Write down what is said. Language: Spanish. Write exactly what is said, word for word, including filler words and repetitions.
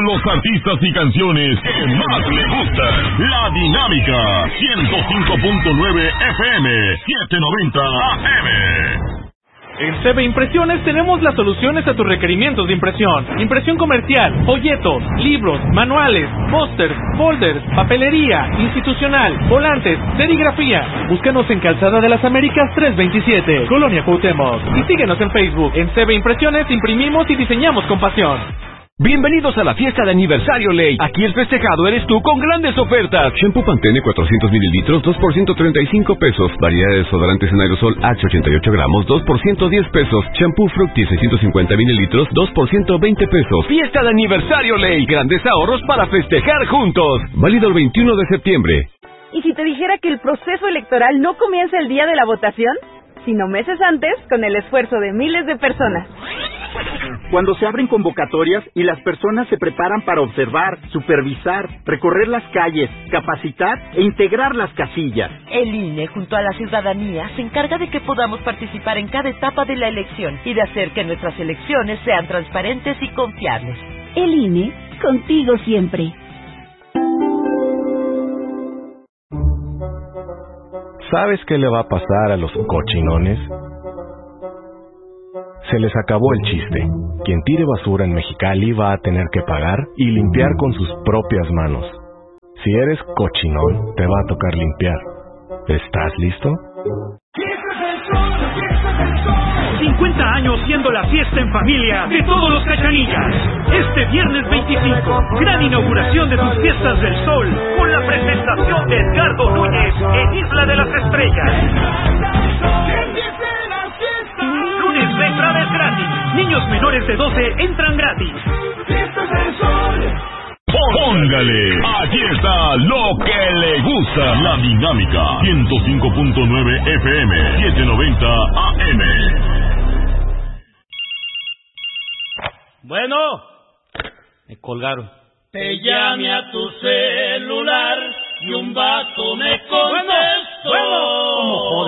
los artistas y canciones que más le gustan. La Dinámica, ciento cinco punto nueve F M, setecientos noventa A M. En C B Impresiones tenemos las soluciones a tus requerimientos de impresión. Impresión comercial, folletos, libros, manuales, pósters, folders, papelería, institucional, volantes, serigrafía. Búscanos en Calzada de las Américas trescientos veintisiete, Colonia Cuauhtémoc. Y síguenos en Facebook. En C B Impresiones imprimimos y diseñamos con pasión. Bienvenidos a la fiesta de aniversario Ley. Aquí el festejado eres tú con grandes ofertas. Shampoo Pantene cuatrocientos mililitros, dos por ciento treinta y cinco pesos. Variedad de desodorantes en aerosol H ochenta y ocho gramos, dos por ciento diez pesos. Shampoo Fructis seiscientos cincuenta mililitros, dos por ciento veinte pesos. Fiesta de aniversario Ley. Grandes ahorros para festejar juntos. Válido el veintiuno de septiembre. ¿Y si te dijera que el proceso electoral no comienza el día de la votación, sino meses antes, con el esfuerzo de miles de personas? Cuando se abren convocatorias y las personas se preparan para observar, supervisar, recorrer las calles, capacitar e integrar las casillas. El I N E, junto a la ciudadanía, se encarga de que podamos participar en cada etapa de la elección y de hacer que nuestras elecciones sean transparentes y confiables. El I N E, contigo siempre. ¿Sabes qué le va a pasar a los cochinones? Se les acabó el chiste. Quien tire basura en Mexicali va a tener que pagar y limpiar con sus propias manos. Si eres cochinón, te va a tocar limpiar. ¿Estás listo? cincuenta años siendo la fiesta en familia de todos los Cachanillas. Este viernes veinticinco, gran inauguración de tus fiestas del sol, con la presentación de Edgardo Núñez en Isla de las Estrellas. Lunes de entradas gratis. Niños menores de doce entran gratis. Fiestas del sol. Póngale, aquí está lo que le gusta. La Dinámica, ciento cinco punto nueve F M, setecientos noventa A M. Bueno, me colgaron. Te llamé a tu celular y un vato me contestó. Bueno, bueno. ¿Cómo joder?